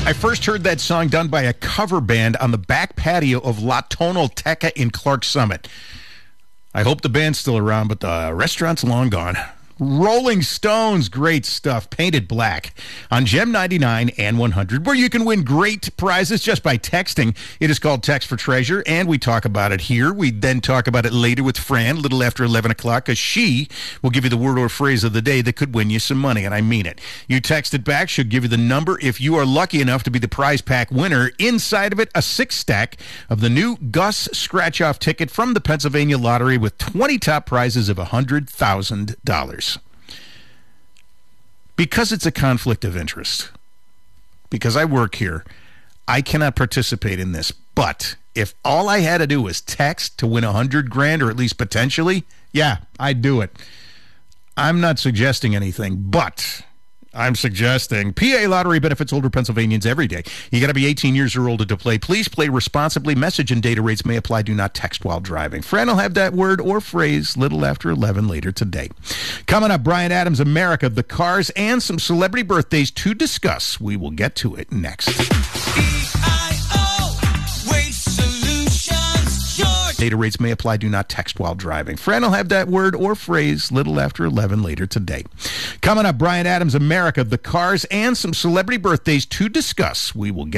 I first heard that song done by a cover band on the back patio of La Tonalteca in Clark Summit. I hope the band's still around, but the restaurant's long gone. Rolling Stones, great stuff, Painted Black on Gem 99 and 100, where you can win great prizes just by texting. It is called Text for Treasure, and we talk about it here. We then talk about it later with Fran, a little after 11 o'clock, because she will give you the word or phrase of the day that could win you some money, and I mean it. You text it back, she'll give you the number. If you are lucky enough to be the prize pack winner, inside of it, a 6-stack of the new Gus scratch-off ticket from the Pennsylvania Lottery with 20 top prizes of $100,000. Because it's a conflict of interest, because I work here, I cannot participate in this. But if all I had to do was text to win $100,000, or at least potentially, yeah, I'd do it. I'm not suggesting anything, but I'm suggesting PA Lottery benefits older Pennsylvanians every day. You got to be 18 years or older to play. Please play responsibly. Message and data rates may apply. Do not text while driving. Fran will have that word or phrase little after 11 later today. Coming up, Bryan Adams, America, the Cars, and some celebrity birthdays to discuss. We will get to it next. Data rates may apply. Do not text while driving. Fran will have that word or phrase little after 11 later today. Coming up, Bryan Adams, America, the Cars, and some celebrity birthdays to discuss. We will get